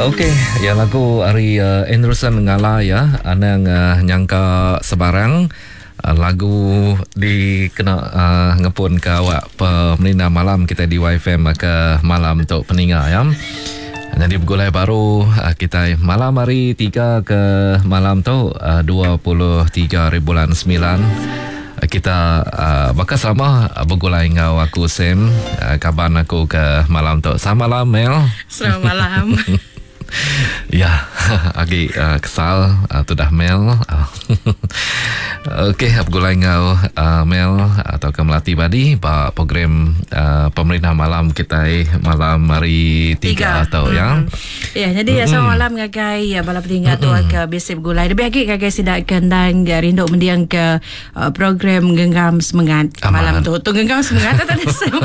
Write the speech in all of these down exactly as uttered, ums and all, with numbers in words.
Okey, ya lagu Ari uh, Anderson ngala ya, anang uh, nyangka sebarang uh, lagu di kena uh, ngepun ke awak pemerintah malam kita di Y F M ke malam untuk peninga ya. Jadi bergulai baru uh, kita malam hari tiga ke malam tu uh, dua puluh tiga hari bulan sembilan. Kita uh, bakal sama uh, bergulai ngau aku Sam uh, kaban aku ke malam tu. Selamat malam Mel. Selamat malam. Ya, lagi uh, kesal uh, tu dah Mel. Uh, Okey, bergulai ngau uh, Mel atau ke Melati Badi ba program uh, pemerintah malam kita malam hari tiga, tiga. atau mm-hmm. yang. Ya, jadi mm-hmm. selamat malam ngagai ya bala pendengar tu ke biasa bergulai. Lebih lagi ngagai sidak kendang rindu mendiang ke uh, program genggam semangat malam tu. Tu genggam semangat tak ada sem.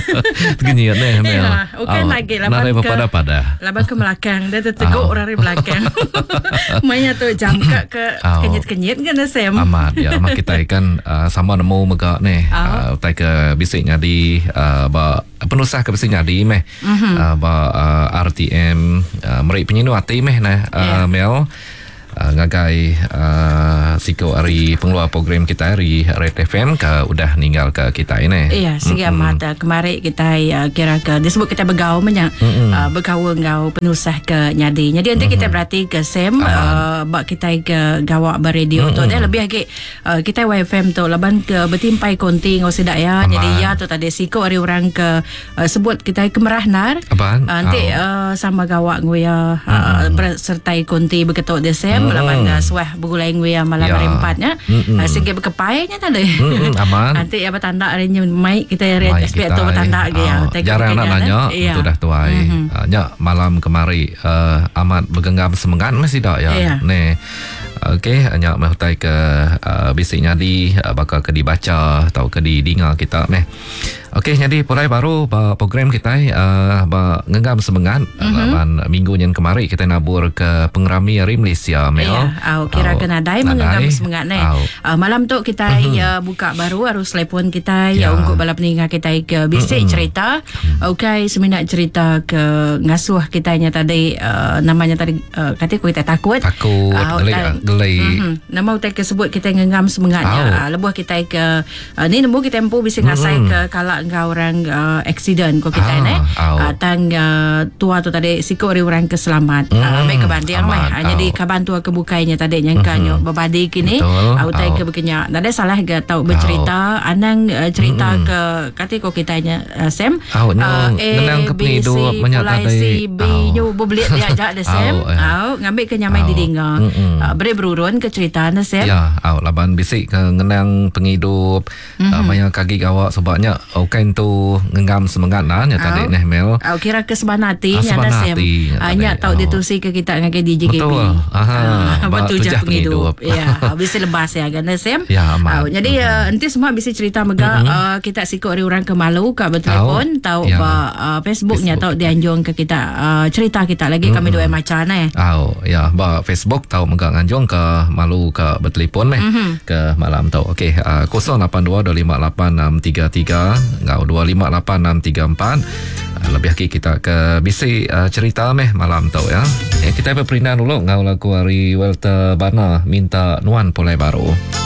Tengini ni Mel. Ya, okey oh, lagi laban ke pada-pada. Laban ke belakang dia teguk oh. orang di belakang. Mainnya tu jangka ke oh. kenyit-kenyit kan sem. Amat ya, mak kita kan uh, sama nemu megak ni. Uh, tai ke bisik nyadi uh, ba penusah ke bisik nyadi meh. Mm-hmm. Uh, ba uh, R T M uh, merik penyinu hati meh nah uh, yeah. Mel. Uh, ngagai uh, siko hari pengeluar program kita hari Red F M ke udah ninggal ke kita ini. Iya, sehingga mm-hmm. mata kemarin kita uh, kira ke disebut kita bergaul banyak mm-hmm. uh, bergaul ngau penusah ke nyadi. Jadi nanti mm-hmm. kita berarti ke Sam uh, bak kita ke gawak beradio mm-hmm. tu dia lebih lagi uh, kita Y F M tu laban ke bertimpai konting ngau sedak ya. Aman. Jadi ya tu tadi siko hari orang ke uh, sebut kita ke merahnar. Uh, nanti oh. uh, sama gawak ngoya uh, mm-hmm. bersertai konti berketuk de Sam melawan mm. suah bergulai nguya malam ya. hari empatnya mm-hmm. uh, sehingga berkepainya tak ada mm-hmm. aman nanti apa tanda harinya mai kita red aspek tu bertanda lagi ya jarang nak nanya itu dah tuai mm-hmm. uh, nya malam kemari uh, amat bergenggam semangat masih tak ya yeah. ne okey hanya menghutai ke uh, bisik nyadi uh, bakal ke dibaca atau ke didengar kita meh. Okey, jadi mulai baru ba program kita uh, ba ngenggam semangat mm-hmm. uh, minggu yang kemarin kita nabur ke pengerami hari Malaysia Mel. Ya, au kira ke nadai mengenggam semangat ni. Uh, malam tu kita mm-hmm. ya buka baru harus telefon kita ya, ya untuk bala pendengar kita ke bisik mm-hmm. cerita. Okey, seminat cerita ke ngasuh kitanya tadi uh, namanya tadi uh, kata kita takut. Takut, uh, gelai. Mm-hmm. Nama utai ke sebut kita ngenggam semangatnya. Uh, lebuh kita ke uh, ni nemu kita empu bisik ngasai mm-hmm. ke kalak ngau orang uh, accident ko kita ah, ni uh, tang uh, tua tu tadi siko orang keselamat mm, uh, baik kebandian mah hanya di kaban tua kebukainya tadi nyangkanyo mm-hmm. babadi kini au tai ke bekenya ada salah ga tau bercerita oh. anang uh, cerita mm-hmm. ke kati ko kitanya uh, Sam oh, uh, A B C mulai B nyu bebelit dia ajak de Sam au ngambil ke nyamai didengar mm-hmm. uh, beri berurun ke cerita na Sam ya au laban bisik ke ngenang penghidup mm-hmm. uh, banyak kaki gawak sebabnya kain tu ngenggam semangat nah nya tadi neh Mel. Au kira ke sebanati nya dah Sam. Anya tau ditusi ke kita ngagai D J K P. Betul. Aha. Betujah penghidup. Ya, habis lepas ya kan Sam. Ya, au jadi nanti semua bisa cerita mega kita siko hari orang ke Malu ka bertelefon tau ba Facebooknya tau dianjung ke kita cerita kita lagi kami dua macam eh. Au ya ba Facebook tau mega nganjung ke Malu ke bertelefon meh ke malam tau. Okey kosong lapan dua dua lima lapan enam tiga tiga ngau dua lima lapan enam tiga empat uh, lebih lagi kita ke bisik uh, cerita meh malam tau ya. Ya kita berperindah dulu ngau lagu hari Walter Bana minta nuan polai baru.